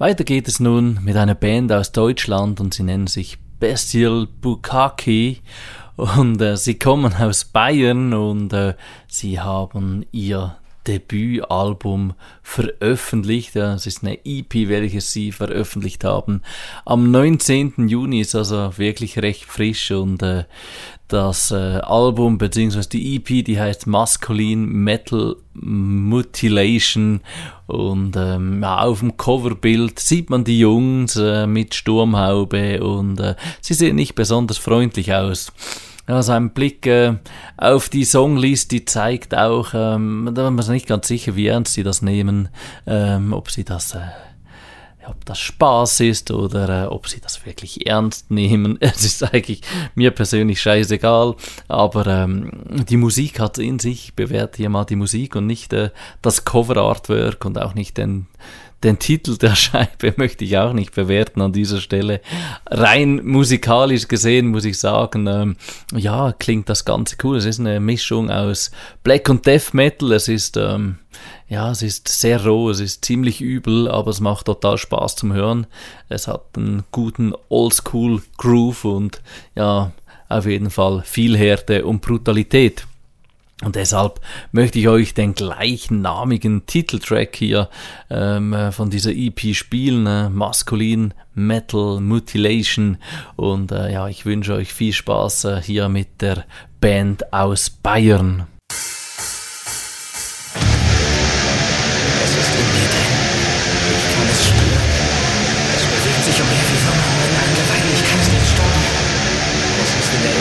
Weiter geht es nun mit einer Band aus Deutschland und sie nennen sich Bestial Bukkake und sie kommen aus Bayern und sie haben ihr Debütalbum veröffentlicht. Ja, es ist eine EP, welches sie veröffentlicht haben. Am 19. Juni ist also wirklich recht frisch und das Album bzw. die EP, die heißt Masculine Metal Mutilation und auf dem Coverbild sieht man die Jungs mit Sturmhaube und sie sehen nicht besonders freundlich aus. Also ein Blick auf die Songlist, die zeigt auch, da ist man nicht ganz sicher, wie ernst sie das nehmen, ob das Spaß ist oder ob sie das wirklich ernst nehmen. Es ist eigentlich mir persönlich scheißegal, aber die Musik hat in sich. Ich bewerte hier mal die Musik und nicht das Cover-Artwork und auch nicht den Titel der Scheibe möchte ich auch nicht bewerten an dieser Stelle. Rein musikalisch gesehen muss ich sagen, ja, klingt das Ganze cool. Es ist eine Mischung aus Black und Death Metal. Es ist sehr roh, es ist ziemlich übel, aber es macht total Spaß zum Hören. Es hat einen guten Oldschool Groove und ja, auf jeden Fall viel Härte und Brutalität. Und deshalb möchte ich euch den gleichnamigen Titeltrack hier von dieser EP spielen, Masculine Metal Mutilation. Und ich wünsche euch viel Spaß hier mit der Band aus Bayern.